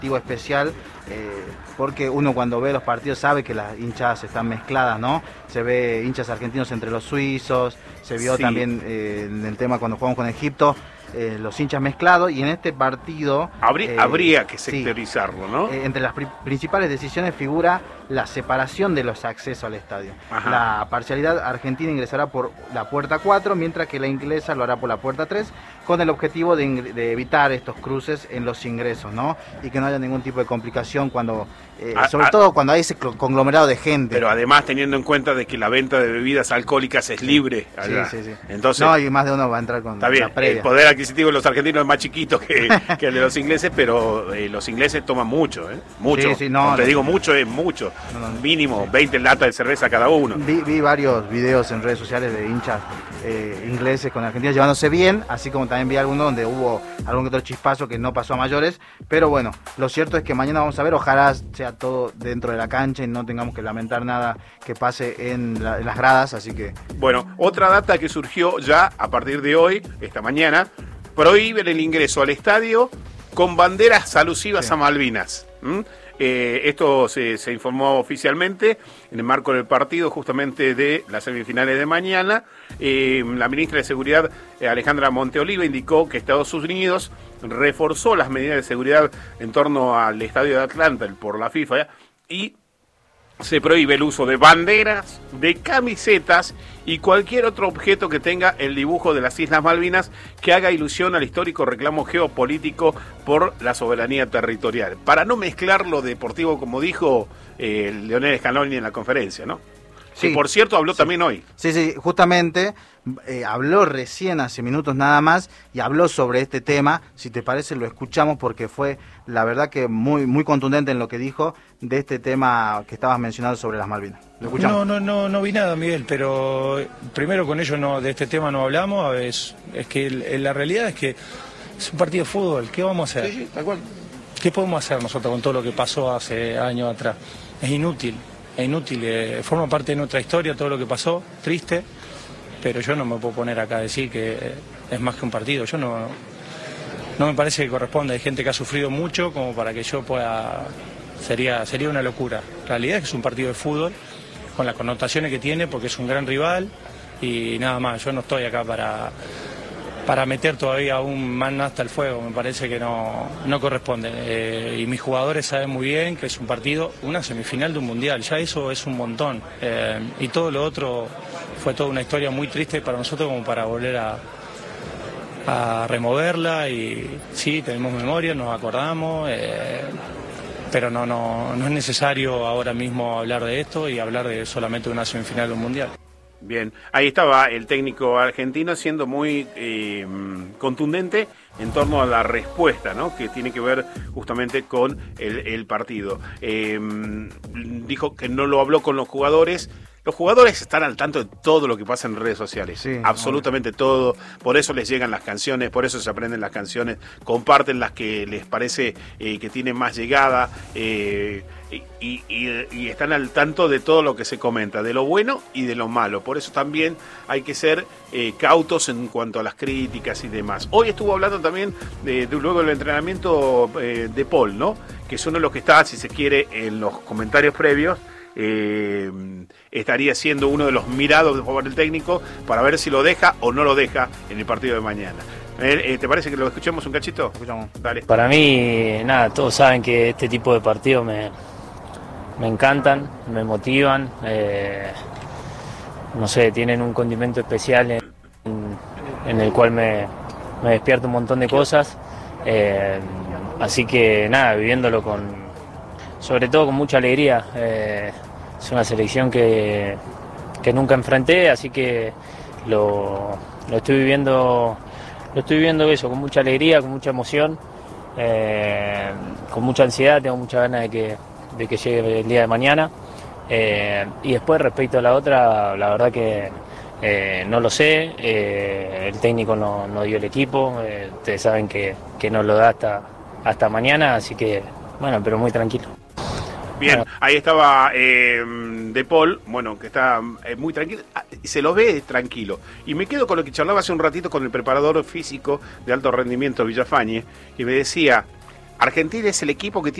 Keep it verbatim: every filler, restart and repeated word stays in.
especial, eh, porque uno cuando ve los partidos sabe que las hinchas están mezcladas, ¿no? Se ve hinchas argentinos entre los suizos, se vio sí. también eh, en el tema cuando jugamos con Egipto, eh, los hinchas mezclados, y en este partido... Habría, eh, habría que sectorizarlo, sí, ¿no? Eh, entre las pri principales decisiones figura la separación de los accesos al estadio. Ajá. La parcialidad argentina ingresará por la puerta cuatro, mientras que la inglesa lo hará por la puerta tres, con el objetivo de, de evitar estos cruces en los ingresos, ¿no? Y que no haya ningún tipo de complicación cuando, eh, a, sobre a, todo cuando hay ese conglomerado de gente. Pero además teniendo en cuenta de que la venta de bebidas alcohólicas es libre allá. Sí, sí, sí. Entonces, no, y más de uno va a entrar con está bien, la previa. El poder adquisitivo de los argentinos es más chiquito que, que el de los ingleses, pero eh, los ingleses toman mucho, ¿eh? Mucho. Sí, sí, no, Cuando te no, digo no. mucho, es mucho. No, no, Mínimo veinte latas de cerveza cada uno. Vi, vi varios videos en redes sociales de hinchas eh, ingleses con argentinos llevándose bien, así como también vi algunos donde hubo algún otro chispazo que no pasó a mayores, pero bueno, lo cierto es que mañana vamos a ver, ojalá sea todo dentro de la cancha y no tengamos que lamentar nada que pase en, la, en las gradas, así que... Bueno, otra data que surgió ya a partir de hoy, esta mañana, prohíben el ingreso al estadio con banderas alusivas sí. a Malvinas. ¿Mm? Eh, esto se, se informó oficialmente en el marco del partido justamente de las semifinales de mañana. Eh, la ministra de Seguridad, eh, Alejandra Monteoliva, indicó que Estados Unidos reforzó las medidas de seguridad en torno al estadio de Atlanta por la FIFA y se prohíbe el uso de banderas, de camisetas y cualquier otro objeto que tenga el dibujo de las Islas Malvinas que haga ilusión al histórico reclamo geopolítico por la soberanía territorial. Para no mezclar lo deportivo, como dijo eh, Leonel Scaloni en la conferencia, ¿no? Sí, que por cierto habló sí. también hoy. Sí, sí, justamente eh, habló recién hace minutos nada más y habló sobre este tema. Si te parece lo escuchamos porque fue la verdad que muy muy contundente en lo que dijo de este tema que estabas mencionando sobre las Malvinas. ¿Lo escuchamos? No, no, no, no vi nada, Miguel, pero primero con ellos no, de este tema no hablamos. Es, es que el, la realidad es que es un partido de fútbol. ¿Qué vamos a hacer? Sí, sí, tal cual. ¿Qué podemos hacer nosotros con todo lo que pasó hace años atrás? Es inútil. Es inútil, eh, forma parte de nuestra historia todo lo que pasó, triste, pero yo no me puedo poner acá a decir que eh, es más que un partido. Yo no, no me parece que corresponde. Hay gente que ha sufrido mucho como para que yo pueda... Sería, sería una locura. La realidad es que es un partido de fútbol con las connotaciones que tiene porque es un gran rival y nada más. Yo no estoy acá para... para meter todavía aún más hasta el fuego, me parece que no, no corresponde. Eh, y mis jugadores saben muy bien que es un partido, una semifinal de un mundial, ya eso es un montón. Eh, y todo lo otro fue toda una historia muy triste para nosotros como para volver a, a removerla. Y sí, tenemos memoria, nos acordamos, eh, pero no, no, no es necesario ahora mismo hablar de esto y hablar de solamente una semifinal de un mundial. Bien, ahí estaba el técnico argentino siendo muy eh, contundente en torno a la respuesta, ¿no? Que tiene que ver justamente con el, el partido. Eh, dijo que no lo habló con los jugadores. Los jugadores están al tanto de todo lo que pasa en redes sociales, sí, absolutamente obvio. Todo, por eso les llegan las canciones, por eso se aprenden las canciones, comparten las que les parece eh, que tienen más llegada, eh, y, y, y están al tanto de todo lo que se comenta, de lo bueno y de lo malo. Por eso también hay que ser eh, cautos en cuanto a las críticas y demás. Hoy estuvo hablando también de, de luego del entrenamiento eh, de Paul, ¿no? Que es uno de los que está, si se quiere, en los comentarios previos. Eh, estaría siendo uno de los mirados de favor del técnico para ver si lo deja o no lo deja en el partido de mañana. Eh, ¿Te parece que lo escuchemos un cachito? Escuchamos. Dale. Para mí, nada, todos saben que este tipo de partidos me, me encantan, me motivan, eh, no sé, tienen un condimento especial en, en el cual me, me despierta un montón de cosas, eh, así que nada, viviéndolo con sobre todo con mucha alegría. Eh, es una selección que, que nunca enfrenté, así que lo, lo estoy viviendo lo estoy viviendo eso, con mucha alegría, con mucha emoción, eh, con mucha ansiedad, tengo muchas ganas de que, de que llegue el día de mañana. Eh, y después respecto a la otra, la verdad que eh, no lo sé, eh, el técnico no, no dio el equipo, eh, ustedes saben que, que no lo da hasta, hasta mañana, así que bueno, pero muy tranquilo. Bien, ahí estaba eh, De Paul, bueno, que está eh, muy tranquilo, se lo ve tranquilo. Y me quedo con lo que charlaba hace un ratito con el preparador físico de alto rendimiento Villafañe, y me decía, Argentina es el equipo que tiene